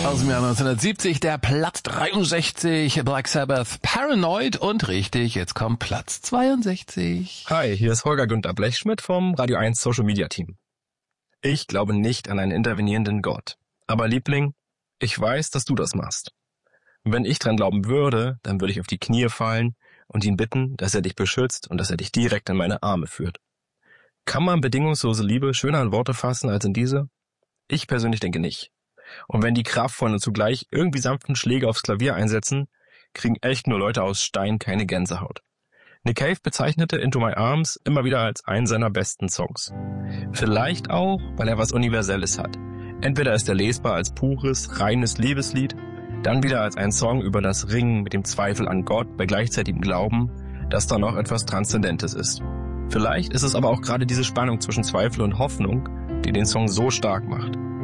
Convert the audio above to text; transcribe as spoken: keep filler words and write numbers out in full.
Aus dem Jahr neunzehnhundertsiebzig, der Platz dreiundsechzig, Black Sabbath, Paranoid und richtig, jetzt kommt Platz zweiundsechzig. Hi, hier ist Holger Günther Blechschmidt vom Radio eins Social Media Team. Ich glaube nicht an einen intervenierenden Gott. Aber Liebling, ich weiß, dass du das machst. Wenn ich dran glauben würde, dann würde ich auf die Knie fallen und ihn bitten, dass er dich beschützt und dass er dich direkt in meine Arme führt. Kann man bedingungslose Liebe schöner in Worte fassen als in diese? Ich persönlich denke nicht. Und wenn die kraftvollen und zugleich irgendwie sanften Schläge aufs Klavier einsetzen, kriegen echt nur Leute aus Stein keine Gänsehaut. Nick Cave bezeichnete Into My Arms immer wieder als einen seiner besten Songs. Vielleicht auch, weil er was Universelles hat. Entweder ist er lesbar als pures, reines Liebeslied, dann wieder als ein Song über das Ringen mit dem Zweifel an Gott bei gleichzeitigem Glauben, dass da noch etwas Transzendentes ist. Vielleicht ist es aber auch gerade diese Spannung zwischen Zweifel und Hoffnung, die den Song so stark macht.